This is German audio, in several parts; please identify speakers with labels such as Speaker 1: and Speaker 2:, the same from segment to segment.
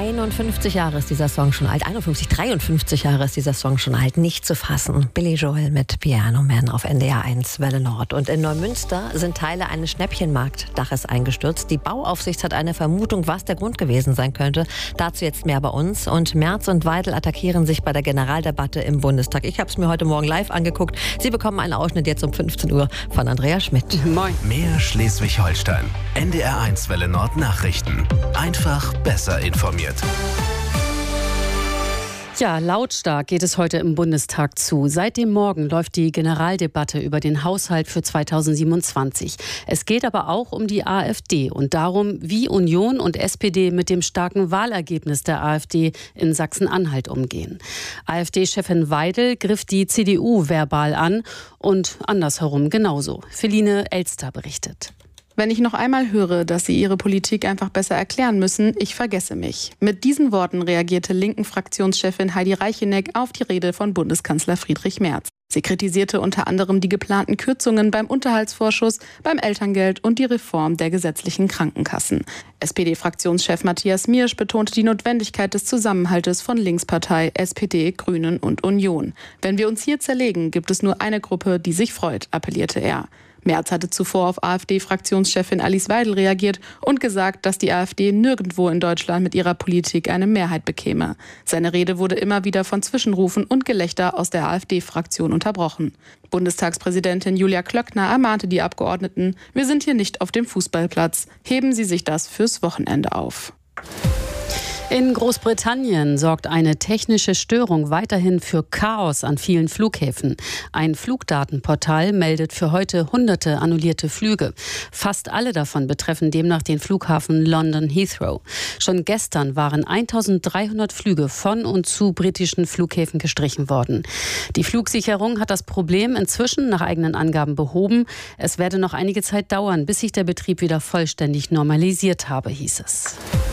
Speaker 1: 51 Jahre ist dieser Song schon alt. 53 Jahre ist dieser Song schon alt. Nicht zu fassen. Billy Joel mit Piano Man auf NDR 1 Welle Nord. Und in Neumünster sind Teile eines Schnäppchenmarktdaches eingestürzt. Die Bauaufsicht hat eine Vermutung, was der Grund gewesen sein könnte. Dazu jetzt mehr bei uns. Und Merz und Weidel attackieren sich bei der Generaldebatte im Bundestag. Ich habe es mir heute Morgen live angeguckt. Sie bekommen einen Ausschnitt jetzt um 15 Uhr von Andrea Schmidt.
Speaker 2: Moin.
Speaker 3: Mehr Schleswig-Holstein. NDR 1 Welle Nord Nachrichten. Einfach besser informiert.
Speaker 2: Ja, lautstark geht es heute im Bundestag zu. Seit dem Morgen läuft die Generaldebatte über den Haushalt für 2027. Es geht aber auch um die AfD und darum, wie Union und SPD mit dem starken Wahlergebnis der AfD in Sachsen-Anhalt umgehen. AfD-Chefin Weidel griff die CDU verbal an und andersherum genauso. Feline Elster berichtet.
Speaker 4: Wenn ich noch einmal höre, dass sie ihre Politik einfach besser erklären müssen, ich vergesse mich. Mit diesen Worten reagierte linken Fraktionschefin Heidi Reicheneck auf die Rede von Bundeskanzler Friedrich Merz. Sie kritisierte unter anderem die geplanten Kürzungen beim Unterhaltsvorschuss, beim Elterngeld und die Reform der gesetzlichen Krankenkassen. SPD-Fraktionschef Matthias Miersch betonte die Notwendigkeit des Zusammenhaltes von Linkspartei, SPD, Grünen und Union. Wenn wir uns hier zerlegen, gibt es nur eine Gruppe, die sich freut, appellierte er. Merz hatte zuvor auf AfD-Fraktionschefin Alice Weidel reagiert und gesagt, dass die AfD nirgendwo in Deutschland mit ihrer Politik eine Mehrheit bekäme. Seine Rede wurde immer wieder von Zwischenrufen und Gelächter aus der AfD-Fraktion unterbrochen. Bundestagspräsidentin Julia Klöckner ermahnte die Abgeordneten: Wir sind hier nicht auf dem Fußballplatz. Heben Sie sich das fürs Wochenende auf.
Speaker 2: In Großbritannien sorgt eine technische Störung weiterhin für Chaos an vielen Flughäfen. Ein Flugdatenportal meldet für heute hunderte annullierte Flüge. Fast alle davon betreffen demnach den Flughafen London Heathrow. Schon gestern waren 1300 Flüge von und zu britischen Flughäfen gestrichen worden. Die Flugsicherung hat das Problem inzwischen nach eigenen Angaben behoben. Es werde noch einige Zeit dauern, bis sich der Betrieb wieder vollständig normalisiert habe, hieß es.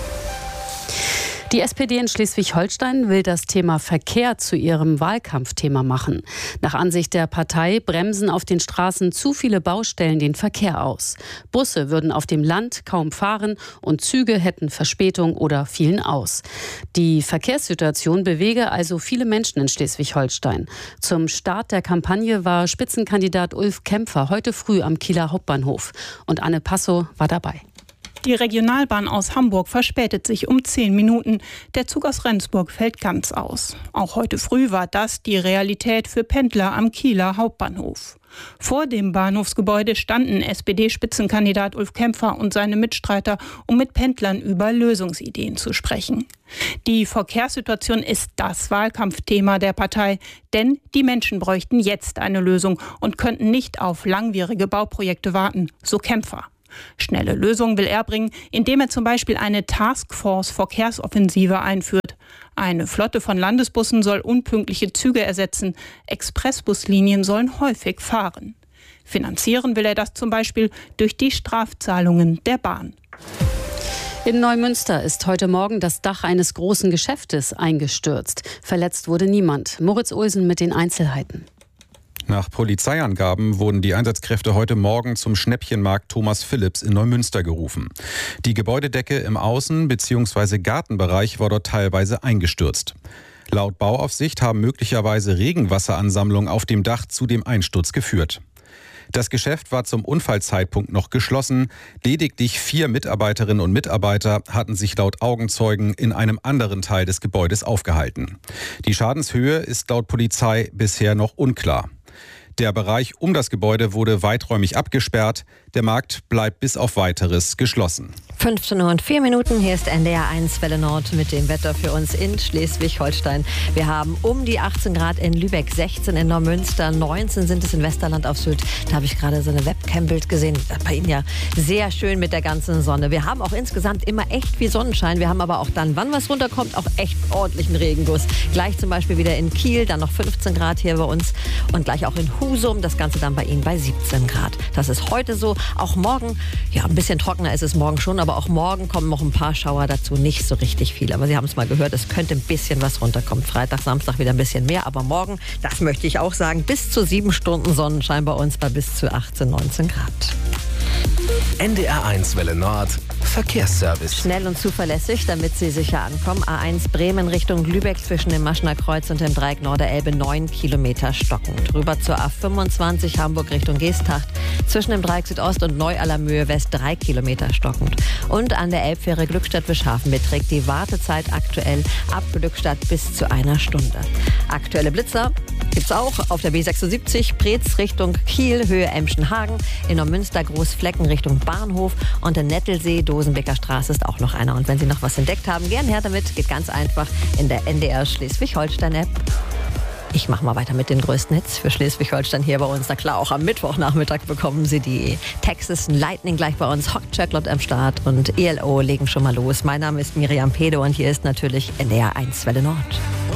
Speaker 2: Die SPD in Schleswig-Holstein will das Thema Verkehr zu ihrem Wahlkampfthema machen. Nach Ansicht der Partei bremsen auf den Straßen zu viele Baustellen den Verkehr aus. Busse würden auf dem Land kaum fahren und Züge hätten Verspätung oder fielen aus. Die Verkehrssituation bewege also viele Menschen in Schleswig-Holstein. Zum Start der Kampagne war Spitzenkandidat Ulf Kämpfer heute früh am Kieler Hauptbahnhof. Und Anne Passow war dabei.
Speaker 5: Die Regionalbahn aus Hamburg verspätet sich um 10 Minuten. Der Zug aus Rendsburg fällt ganz aus. Auch heute früh war das die Realität für Pendler am Kieler Hauptbahnhof. Vor dem Bahnhofsgebäude standen SPD-Spitzenkandidat Ulf Kämpfer und seine Mitstreiter, um mit Pendlern über Lösungsideen zu sprechen. Die Verkehrssituation ist das Wahlkampfthema der Partei, denn die Menschen bräuchten jetzt eine Lösung und könnten nicht auf langwierige Bauprojekte warten, so Kämpfer. Schnelle Lösungen will er bringen, indem er zum Beispiel eine Taskforce-Verkehrsoffensive einführt. Eine Flotte von Landesbussen soll unpünktliche Züge ersetzen. Expressbuslinien sollen häufig fahren. Finanzieren will er das zum Beispiel durch die Strafzahlungen der Bahn.
Speaker 2: In Neumünster ist heute Morgen das Dach eines großen Geschäftes eingestürzt. Verletzt wurde niemand. Moritz Olsen mit den Einzelheiten.
Speaker 6: Nach Polizeiangaben wurden die Einsatzkräfte heute Morgen zum Schnäppchenmarkt Thomas Philipps in Neumünster gerufen. Die Gebäudedecke im Außen- bzw. Gartenbereich war dort teilweise eingestürzt. Laut Bauaufsicht haben möglicherweise Regenwasseransammlungen auf dem Dach zu dem Einsturz geführt. Das Geschäft war zum Unfallzeitpunkt noch geschlossen. Lediglich 4 Mitarbeiterinnen und Mitarbeiter hatten sich laut Augenzeugen in einem anderen Teil des Gebäudes aufgehalten. Die Schadenshöhe ist laut Polizei bisher noch unklar. Der Bereich um das Gebäude wurde weiträumig abgesperrt. Der Markt bleibt bis auf Weiteres geschlossen.
Speaker 1: 15:04. Hier ist NDR 1 Welle Nord mit dem Wetter für uns in Schleswig-Holstein. Wir haben um die 18 Grad in Lübeck, 16 in Neumünster, 19 sind es in Westerland auf Sylt. Da habe ich gerade so eine Webcam-Bild gesehen. Bei Ihnen ja sehr schön mit der ganzen Sonne. Wir haben auch insgesamt immer echt viel Sonnenschein. Wir haben aber auch dann, wann was runterkommt, auch echt ordentlichen Regenguss. Gleich zum Beispiel wieder in Kiel, dann noch 15 Grad hier bei uns und gleich auch in Husum. Das Ganze dann bei Ihnen bei 17 Grad. Das ist heute so. Auch morgen, ja, ein bisschen trockener ist es morgen schon, aber auch morgen kommen noch ein paar Schauer dazu. Nicht so richtig viel. Aber Sie haben es mal gehört, es könnte ein bisschen was runterkommen. Freitag, Samstag wieder ein bisschen mehr. Aber morgen, das möchte ich auch sagen, bis zu 7 Stunden Sonnenschein bei uns bei bis zu 18, 19 Grad.
Speaker 3: NDR1 Welle Nord Verkehrsservice.
Speaker 1: Schnell und zuverlässig, damit Sie sicher ankommen. A1 Bremen Richtung Lübeck zwischen dem Maschner Kreuz und dem Dreieck Norderelbe 9 Kilometer stockend. Rüber zur A25 Hamburg Richtung Geesthacht zwischen dem Dreieck Südost und Neu-Allermühe West 3 Kilometer stockend. Und an der Elbfähre Glückstadt-Bischhafen beträgt die Wartezeit aktuell ab Glückstadt bis zu 1 Stunde. Aktuelle Blitzer gibt's auch auf der B76 Preetz Richtung Kiel, Höhe Emschenhagen, in Neumünster Großflecken Richtung Bahnhof und in Nettelsee Dosenbeker Straße ist auch noch einer. Und wenn Sie noch was entdeckt haben, gern her damit. Geht ganz einfach in der NDR Schleswig-Holstein-App. Ich mache mal weiter mit den größten Hits für Schleswig-Holstein hier bei uns. Na klar, auch am Mittwochnachmittag bekommen Sie die Texas Lightning gleich bei uns. Hot Chocolate am Start und ELO legen schon mal los. Mein Name ist Miriam Pedo und hier ist natürlich NDR 1 Welle Nord.